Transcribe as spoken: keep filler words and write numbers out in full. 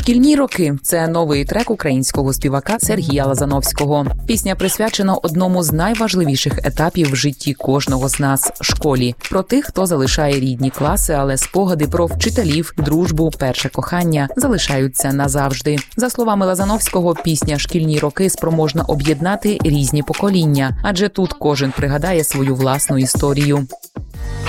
Шкільні роки – це новий трек українського співака Сергія Лазановського. Пісня присвячена одному з найважливіших етапів в житті кожного з нас – школі. Про тих, хто залишає рідні класи, але спогади про вчителів, дружбу, перше кохання залишаються назавжди. За словами Лазановського, пісня «Шкільні роки» спроможна об'єднати різні покоління, адже тут кожен пригадає свою власну історію.